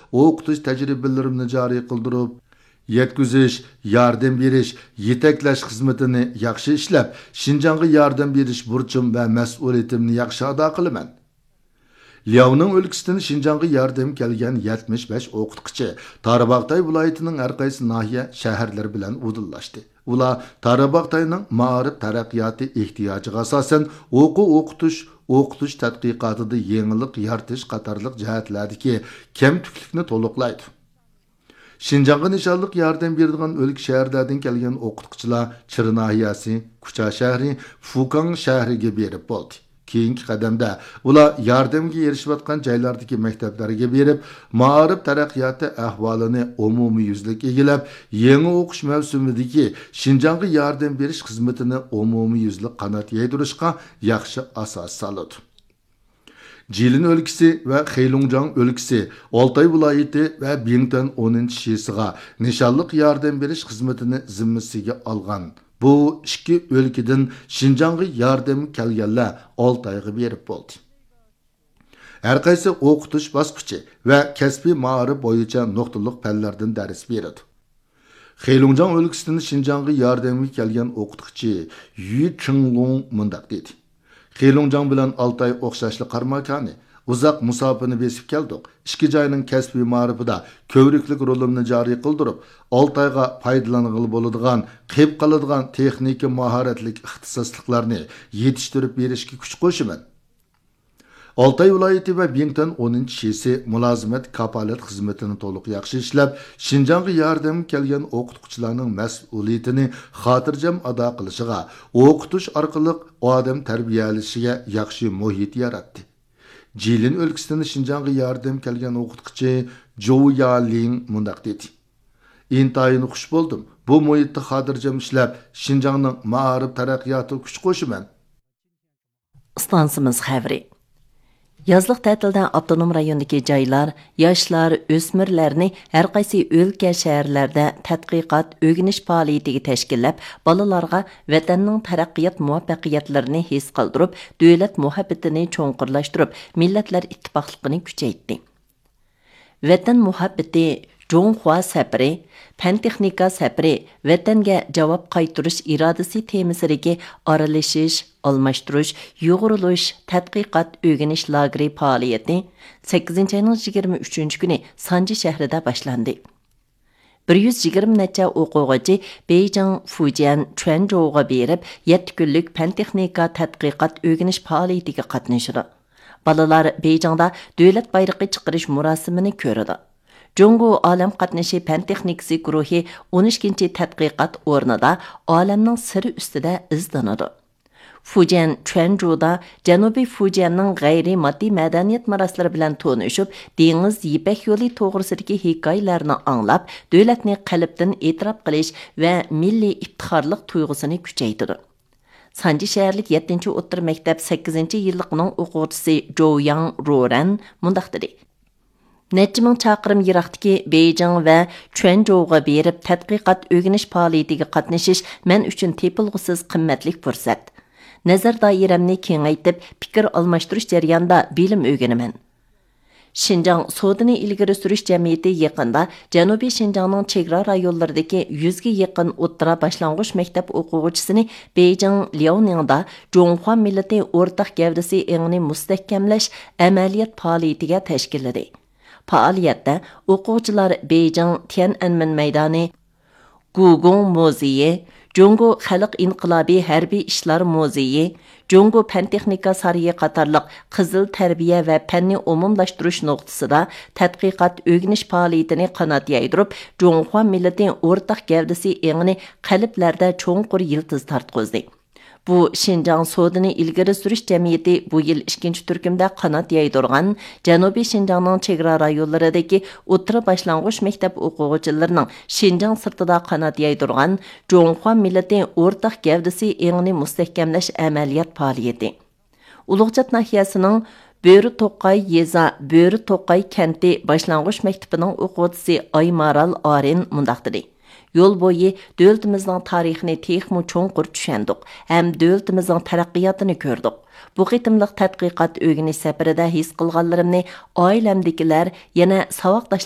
o'qitish tajribalarimni joriy qildirib, yetküzish, yardım berish, yetaklash xizmatini yaxshi ishlab, Şinjanğa yardım berish burchim va mas'uliyatimni yaxshi ado qilaman. Liaoning o'lkasidan Şinjanğa yardım kelgan 75 o'qituvchi Tarabaqtay viloyatining har qaysi nahiya shaharlar bilan udillashdi. Ular Tarabaqtayning ma'rif taraqqiyoti ehtiyojiga asosan o'qitish tadqiqotida yangilik yaratish qatorliq jihatlardagi kamtuklikni to'liqlaydi. Şinjanğa nishonliq yardım beradigan o'lka shaharlardan kelgan o'qituvchilar Chir nahiyasi, Kucha shahri, Fukang shahriga berib bo'ldi. Keyingi qadamda ular yordamga erishayotgan joylardagi maktablarga berib, ma'rif taraqqiyoti ahvolini umumiy yuzlik egilab, yangi o'qish mavsumidagi Şinjanğa yardım berish xizmatini umumiy yuzlik qanot yaydirishga yaxshi asos soladi. Jilin o'lkasi va Xeylongjang o'lkasi, Oltay viloyati va Bingtan 10-shisiga nishonliq yordam berish xizmatini zimmasiga olgan. Bu ikki o'lkadan Şinjanğa yardım kelganlar Oltayga berib bo'ldi. Har qaysi o'qitish bosqichi va kasbiy ma'rif bo'yicha nuqtaliq fanlardan dars beradi. Xeylongjang o'lkasidan Şinjanğa yordamga kelgan o'qituvchi Yu Chinglong mundaq dedi. Xeylongjang bilan Oltay o'xshashli qarmakani, uzoq musofani besib keldik. Ikki joyning kasbiy ma'rifida ko'vriklik rolimni joriy qildirib, Oltayga foydalanilg'ili bo'ladigan, qilib qoladigan texnika mahoratlik ixtisosliklarni yetishtirib berishga kuch qo'shaman. Oltay viloyati va Bingtan 10-shisi mulozimat kapolat xizmatini to'liq yaxshi ishlab, Şinjanğa yardım kelgan o'qituvchilarning mas'uliyatini xotirjam ado qilishiga, o'qitish orqali odam tarbiyalashiga yaxshi muhit yaratdi. Jilin o'lkasidan Şinjanğa yardım kelgan o'qituvchi Zhou Yaling mundaq dedi. Intayin xush bo'ldim. Bu muhitda xotirjam ishlab, Şinjanğning ma'rif taraqqiyotiga kuch qo'shaman. Stansimiz xavri. Yazlıq tətildə avtonom rayondakı joylar, yoshlar, o'smirlarni har qaysi o'lka shaharlarda tadqiqot, o'rganish faoliyatiga tashkillab, bolalarga vatanning taraqqiyot muvaffaqiyatlarini his qildirib, davlat muhabbatini cho'nqurlashtirib, millatlar ittifoqligini kuchaytirdi. Vatan muhabbati Jonghua safari, pan-texnika safari, vatanga javob qaytirish irodasi temasidagi aralashish, almashtirish, yo'g'rilish, tadqiqot, o'rganish lageri faoliyati 8-ayning 23-kuni Sanji shahrida boshlandi. 120 necha o'quvchi Beijing, Fujian, Quanzhouga berib, 7 kunlik pan-texnika tadqiqot, o'rganish faoliyatiga qatnashdi. Balalar Beijingda davlat bayrog'i chiqarish murosimini ko'rdi. Jungo olam qatnashi pan-texnikasi guruhi 12-chi tadqiqot o'rnida olamning siri ustida izlanadi. Fujian, Quanzhouda Janubiy Fujianning g'ayriy moddiy madaniyat maroslari bilan tanishib, dengiz Ipak yo'li to'g'risidagi hikoyalarni anglab, davlatni qalbdan e'tirof qilish va milliy iftixorlik tuyg'usini kuchaytirdi. Sanji shaharlik 7-o'rta maktab 8-yillikning o'quvchisi Zhou Yang Roran mundaq dedi. Necha ming chaqirim yiroqdagi Beijing va Quanzhouga berib tadqiqot, o'rganish faoliyatiga qatnashish men uchun tepilg'usiz qimmatli fursat. Nazar doiramni kengaytib, fikr almashtirish jarayonida bilim o'rganaman. Şinjan sodini ilgari surish jamiyati yaqinda Janubiy Şinjanning chegara rayonlaridagi 100 ga yaqin o'rta boshlang'ich maktab o'quvchisini Beijing Liaoningda Jonghua millati o'rtaq gavdasi engini mustahkamlash amaliyot faoliyatiga tashkilladi. Faoliyatda o'quvchilar Beijing Tiananmen maydoni, Gugong muzeyi, Jungo Xalq inqilobiy harbiy ishlar muzeyi, Jungo pan-texnika sarayi qatorliq qizil tarbiya va fanni umumlashtirish nuqtasida tadqiqot, o'rganish faoliyatini qanot yaydirib, Jonghua millati o'rtaq gavdasi engini qalblarda cho'nqur yiltiz tartqizdi. Bu Şinjan sodini ilgari surish jamiyati bu yil 2-turkumda qanot yaydirgan Janubiy Şinjanning chegara rayonlaridagi o'rta boshlang'ich maktab o'quvchilarining Şinjan sirtida qanot yaydirgan Jonghua millati o'rtaq gavdasi engini mustahkamlash amaliyot faoliyati. Ulug'chat nahiyasining Bo'ri To'qay yeza, Bo'ri To'qay kenti boshlang'ich maktabining o'quvchisi Aymaral Arin mundaq dedi. Yo'l bo'yi davlatimizning tarixini texmo cho'nqur tushundik, ham davlatimizning taraqqiyotini ko'rdik. Bu qitimliq tadqiqot o'rganish safarida his qilganlarimni oilamdagilar yana savoqdosh